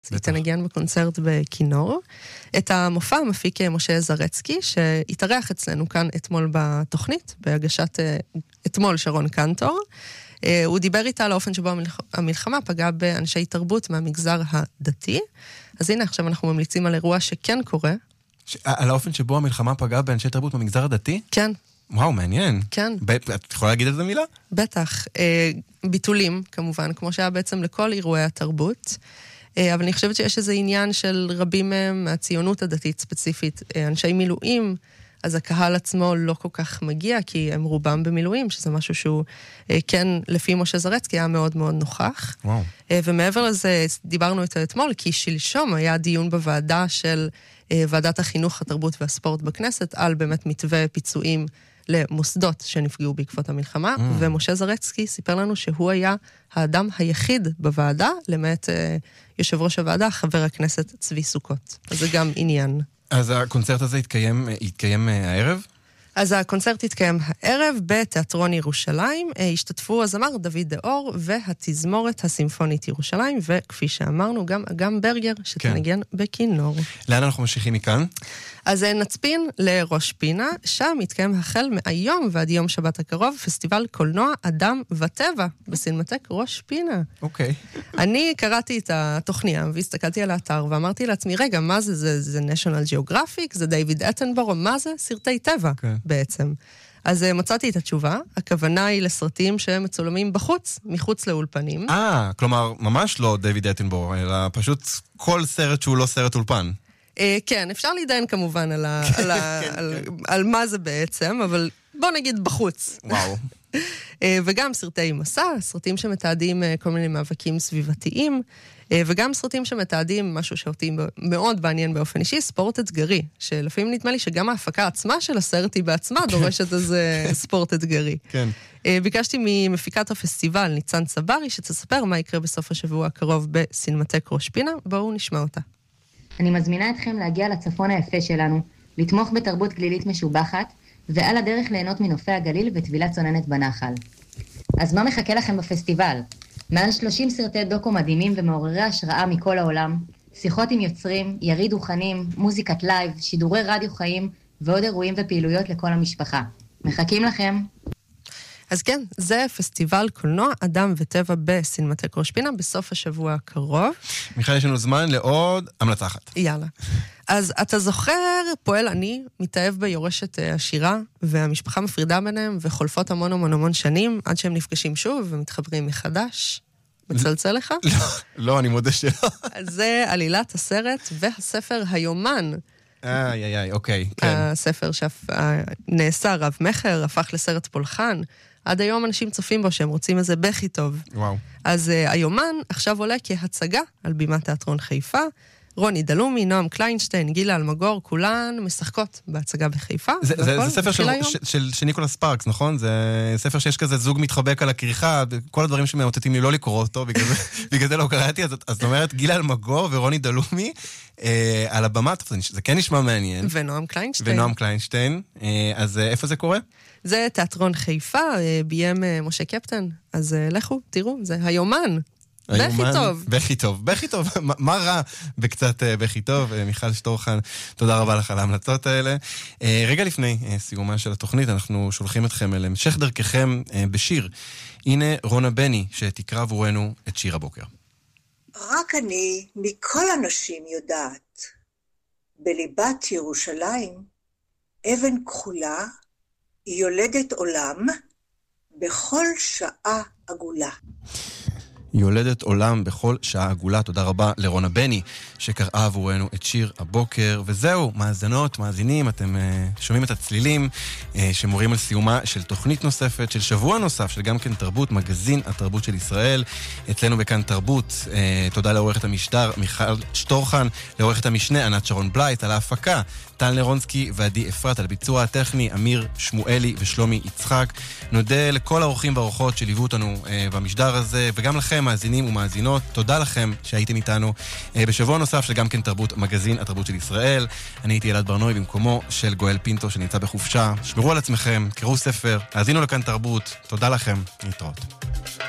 היא תנגן בקונצרט בכינור. את המופע מפיק משה זרצקי, שהתארח אצלנו כאן אתמול בתוכנית, בהגשת אתמול שרון קנטור. הוא דיבר איתה על האופן שבו המלחמה פגעה באנשי תרבות מהמגזר הדתי. אז הנה, עכשיו אנחנו ממליצים על אירוע שכן קורה. על האופן שבו המלחמה פגעה באנשי תרבות מהמגזר הדתי? כן. וואו, מעניין. כן. את יכולה להגיד איזה מילה? בטח. ביטולים, כמובן, כמו שהיה בעצם לכל אירועי התרבות. אבל אני חושבת שיש איזה עניין של רבים מהם מהציונות הדתית ספציפית, אנשי מילואים, אז הקהל עצמו לא כל כך מגיע, כי הם רובם במילואים, שזה משהו שהוא כן, לפי משה זרצקי, היה מאוד מאוד נוכח. וואו. ומעבר לזה, דיברנו איתו אתמול, כי שלשום היה דיון בוועדה של ועדת החינוך, התרבות והספורט בכנסת, על באמת מתווה פיצויים למוסדות שנפגעו בעקבות המלחמה, ומשה זרצקי סיפר לנו שהוא היה האדם היחיד בוועדה, למעט יושב ראש הוועדה, חבר הכנסת צבי סוכות. אז זה גם עניין. אז הקונצרט הזה יתקיים הערב? אז הקונצרט יתקיים הערב בתיאטרון ירושלים, השתתפו הזמר דוד דאור והתזמורת הסימפונית ירושלים, וכפי שאמרנו גם אגם ברגר שתנגן בכינור. לאן אנחנו ממשיכים מכאן? אז נצפין לראש פינה, שם יתקיים החל מהיום ועד יום שבת הקרוב, פסטיבל קולנוע אדם וטבע בסינמטק ראש פינה. אוקיי. אני קראתי את התוכניה והסתכלתי על האתר ואמרתי לעצמי, רגע, מה זה? זה National Geographic? זה דיוויד אטנבורו? מה זה? סרטי טבע בעצם. אז מצאתי את התשובה, הכוונה היא לסרטים שהם מצולמים בחוץ, מחוץ לאולפנים. כלומר, ממש לא דיוויד אטנבורו, אלא פשוט כל סרט שהוא לא סרט אולפן. כן, אפשר להידיין כמובן על מה זה בעצם, אבל בוא נגיד בחוץ. וואו. וגם סרטי מסע, סרטים שמתעדים כל מיני מאבקים סביבתיים, וגם סרטים שמתעדים משהו שאותי מאוד מעניין באופן אישי, ספורט אתגרי, שלפעמים נדמה לי שגם ההפקה עצמה של הסרט היא בעצמה דורשת איזה ספורט אתגרי. כן. ביקשתי ממפיקת הפסטיבל, ניצן צברי, שתספר מה יקרה בסוף השבוע הקרוב בסינמטק ראש פינה. בואו נשמע אותה. אני מזמינה אתכם להגיע לצפון היפה שלנו, לתמוך בתרבות גלילית משובחת, ועל הדרך ליהנות מנופי הגליל וטבילת צוננת בנחל. אז מה מחכה לכם בפסטיבל? מעל 30 סרטי דוקו מדהימים ומעוררי השראה מכל העולם, שיחות עם יוצרים, יריד דוכנים, מוזיקת לייב, שידורי רדיו חיים, ועוד אירועים ופעילויות לכל המשפחה. מחכים לכם. אז כן, זה פסטיבל קולנוע אדם וטבע בסינמטק ראש פינה בסוף השבוע הקרוב. מיכל, יש לנו זמן לעוד המלצה אחת. יאללה. אז אתה זוכר, פועל אני, מתאהב ביורשת השירה, והמשפחה מפרידה ביניהם, וחולפות המון שנים, עד שהם נפגשים שוב ומתחברים מחדש. מצלצל לך? לא, אני מודה שלא. אז זה עלילת הסרט והספר היומן. אוקיי. הספר שנעשה רב מחר, הפך לסרט פולחן. עד היום אנשים צופים בו שהם רוצים איזה בכי טוב. וואו. אז היומן עכשיו עולה כהצגה על בימת תיאטרון חיפה. רוני דלומי, נועם קליינשטיין, גילה אלמגור, כולן משחקות בהצגה בחיפה. זה ספר של ניקולס ספארקס, נכון? זה ספר שיש כזה זוג מתחבק על הכריכה, כל הדברים שמאותתים לי לא לקרוא אותו, בגלל זה לא קראתי, אז זאת אומרת, גילה אלמגור ורוני דלומי על הבמה, זה כן נשמע מעניין. ונועם קליינשטיין. אז איפה זה קורה? זה תיאטרון חיפה, ביים משה קפטן, אז לכו, תראו, זה היומן. בכי טוב. מה רע בקצת בכי טוב? מיכל שטורחן, תודה רבה לך על ההמלצות האלה. רגע לפני סיומה של התוכנית, אנחנו שולחים אתכם אל המשך דרככם בשיר. הנה רונה בני, שתקרא עבורנו את שיר הבוקר. רק אני מכל אנשים יודעת, בליבת ירושלים, אבן כחולה, היא יולדת עולם בכל שעה עגולה. יולדת עולם בכל שעה עגולה. תודה רבה לרונה בני שקראה עבורנו את שיר הבוקר. וזהו, מאזינות, מאזינים, אתם שומעים את הצלילים שמורים על סיומה של תוכנית נוספת, של שבוע נוסף, של גם כן תרבות, מגזין התרבות של ישראל. אצלנו בכאן תרבות. תודה לעורכת המשדר מיכל שטורחן, לעורכת המשנה ענת שרון בלייט, על ההפקה טל נרונסקי ועדי אפרת, על ביצוע הטכני אמיר שמואלי ושלומי יצחק. נודה לכל האורחים והאורחות שליוו אותנו במשדר הזה, וגם לכם מאזינים ומאזינות, תודה לכם שהייתם איתנו בשבוע נוסף של גם כן תרבות, מגזין התרבות של ישראל. אני הייתי ילד ברנוי במקומו של גואל פינטו שנמצא בחופשה. שמרו על עצמכם, קראו ספר, האזינו לכאן תרבות, תודה לכם, נתראות.